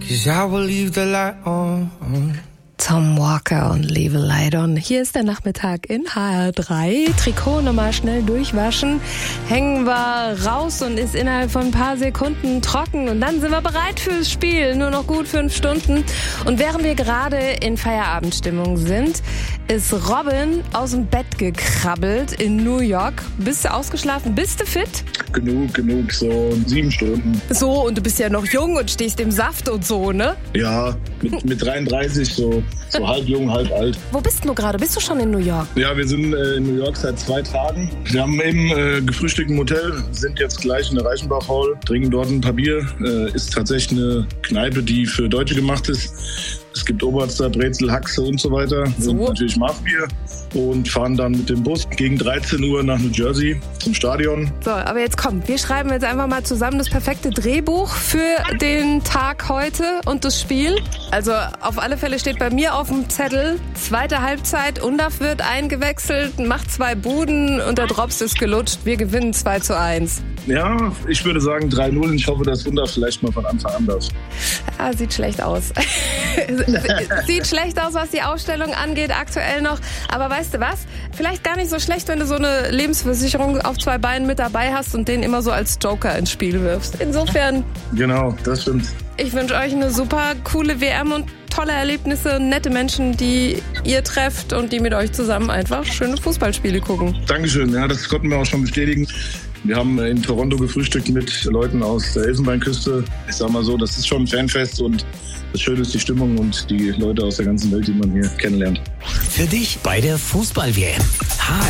'cause I will leave the light on. Tom Walker und Leave a Light On. Hier ist der Nachmittag in HR3. Trikot nochmal schnell durchwaschen. Hängen wir raus und ist innerhalb von ein paar Sekunden trocken. Und dann sind wir bereit fürs Spiel. Nur noch gut 5 Stunden. Und während wir gerade in Feierabendstimmung sind, ist Robin aus dem Bett gekrabbelt in New York. Bist du ausgeschlafen? Bist du fit? Genug, so 7 Stunden. So, und du bist ja noch jung und stehst im Saft und so, ne? Ja, mit 33 so halb jung, halb alt. Wo bist du gerade? Bist du schon in New York? Ja, wir sind in New York seit 2 Tagen. Wir haben eben gefrühstückt im Hotel, sind jetzt gleich in der Reichenbach Hall, trinken dort ein paar Bier. Ist tatsächlich eine Kneipe, die für Deutsche gemacht ist. Es gibt Oberster, Brezel, Haxe und so weiter. So. Und natürlich Machbier. Und fahren dann mit dem Bus gegen 13 Uhr nach New Jersey zum Stadion. So, aber jetzt kommt, wir schreiben jetzt einfach mal zusammen das perfekte Drehbuch für den Tag heute und das Spiel. Also auf alle Fälle steht bei mir auf dem Zettel, 2. Halbzeit, Undaf wird eingewechselt, macht 2 Buden und der Drops ist gelutscht. Wir gewinnen 2:1. Ja, ich würde sagen 3-0. Ich hoffe, dass Undaf vielleicht mal von Anfang an darf. Ah, sieht schlecht aus. Sieht schlecht aus, was die Aufstellung angeht, aktuell noch. Aber weißt du was? Vielleicht gar nicht so schlecht, wenn du so eine Lebensversicherung auf 2 Beinen mit dabei hast und den immer so als Joker ins Spiel wirfst. Insofern... Genau, das stimmt. Ich wünsche euch eine super coole WM und tolle Erlebnisse, nette Menschen, die ihr trefft und die mit euch zusammen einfach schöne Fußballspiele gucken. Dankeschön, ja, das konnten wir auch schon bestätigen. Wir haben in Toronto gefrühstückt mit Leuten aus der Elfenbeinküste. Ich sag mal so, das ist schon ein Fanfest und das Schöne ist die Stimmung und die Leute aus der ganzen Welt, die man hier kennenlernt. Für dich bei der Fußball-WM.